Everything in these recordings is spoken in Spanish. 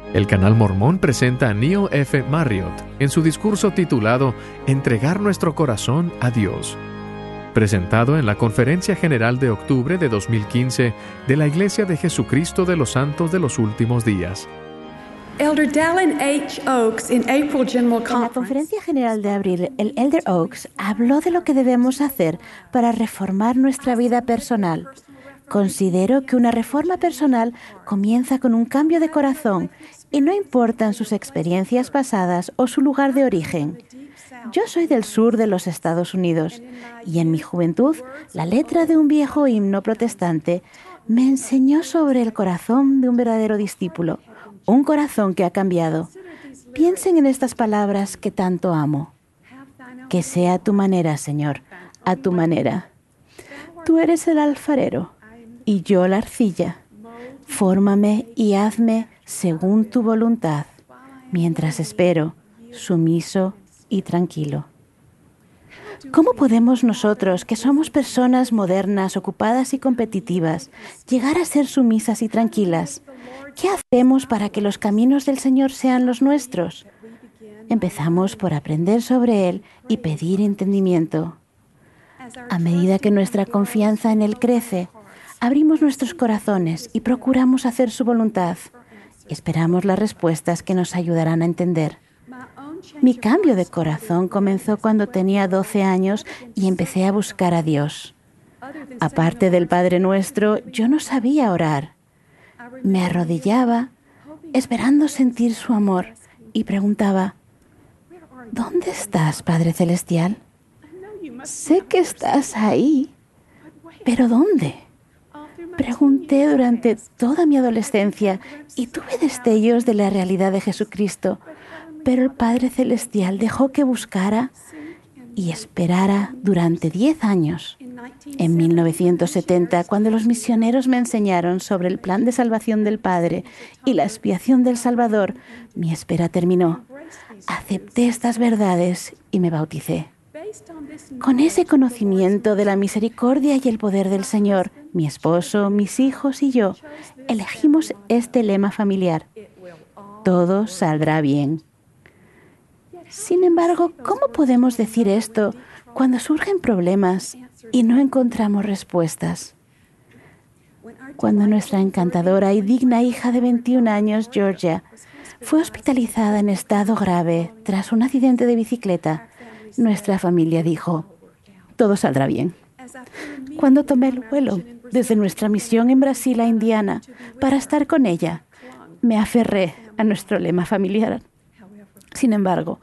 El canal Mormón presenta a Neil F. Marriott en su discurso titulado Entregar nuestro corazón a Dios, presentado en la Conferencia General de octubre de 2015 de la Iglesia de Jesucristo de los Santos de los Últimos Días. Elder Dallin H. Oaks in April General Conference. En la Conferencia General de abril, el Elder Oaks habló de lo que debemos hacer para reformar nuestra vida personal. Considero que una reforma personal comienza con un cambio de corazón y no importan sus experiencias pasadas o su lugar de origen. Yo soy del sur de los Estados Unidos y en mi juventud la letra de un viejo himno protestante me enseñó sobre el corazón de un verdadero discípulo, un corazón que ha cambiado. Piensen en estas palabras que tanto amo. Que sea a tu manera, Señor, a tu manera. Tú eres el alfarero y yo la arcilla. Fórmame y hazme según tu voluntad, mientras espero, sumiso y tranquilo. ¿Cómo podemos nosotros, que somos personas modernas, ocupadas y competitivas, llegar a ser sumisas y tranquilas? ¿Qué hacemos para que los caminos del Señor sean los nuestros? Empezamos por aprender sobre Él y pedir entendimiento. A medida que nuestra confianza en Él crece, abrimos nuestros corazones y procuramos hacer su voluntad. Esperamos las respuestas que nos ayudarán a entender. Mi cambio de corazón comenzó cuando tenía 12 años y empecé a buscar a Dios. Aparte del Padre Nuestro, yo no sabía orar. Me arrodillaba, esperando sentir su amor, y preguntaba, ¿dónde estás, Padre Celestial? Sé que estás ahí, pero ¿dónde? Pregunté durante toda mi adolescencia y tuve destellos de la realidad de Jesucristo, pero el Padre Celestial dejó que buscara y esperara durante 10 años. En 1970, cuando los misioneros me enseñaron sobre el plan de salvación del Padre y la expiación del Salvador, mi espera terminó. Acepté estas verdades y me bauticé. Con ese conocimiento de la misericordia y el poder del Señor, mi esposo, mis hijos y yo elegimos este lema familiar: todo saldrá bien. Sin embargo, ¿cómo podemos decir esto cuando surgen problemas y no encontramos respuestas? Cuando nuestra encantadora y digna hija de 21 años, Georgia, fue hospitalizada en estado grave tras un accidente de bicicleta, nuestra familia dijo, todo saldrá bien. Cuando tomé el vuelo desde nuestra misión en Brasil a Indiana para estar con ella, me aferré a nuestro lema familiar. Sin embargo,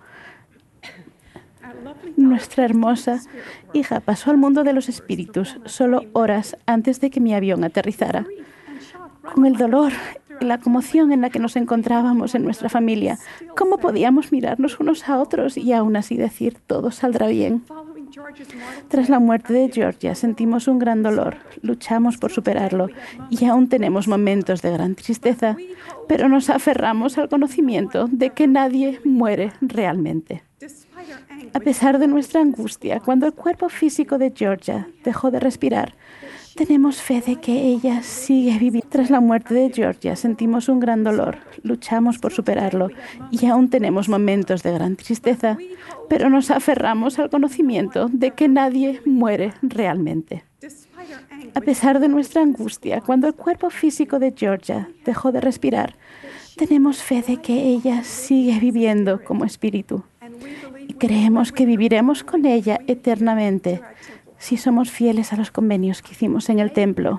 nuestra hermosa hija pasó al mundo de los espíritus solo horas antes de que mi avión aterrizara. Con el dolor y la conmoción en la que nos encontrábamos en nuestra familia, ¿cómo podíamos mirarnos unos a otros y aún así decir todo saldrá bien? Tras la muerte de Georgia sentimos un gran dolor, luchamos por superarlo y aún tenemos momentos de gran tristeza, pero nos aferramos al conocimiento de que nadie muere realmente. A pesar de nuestra angustia, cuando el cuerpo físico de Georgia dejó de respirar, tenemos fe de que ella sigue viviendo. Tras la muerte de Georgia sentimos un gran dolor, luchamos por superarlo y aún tenemos momentos de gran tristeza, pero nos aferramos al conocimiento de que nadie muere realmente. A pesar de nuestra angustia, cuando el cuerpo físico de Georgia dejó de respirar, tenemos fe de que ella sigue viviendo como espíritu. Y creemos que viviremos con ella eternamente si somos fieles a los convenios que hicimos en el templo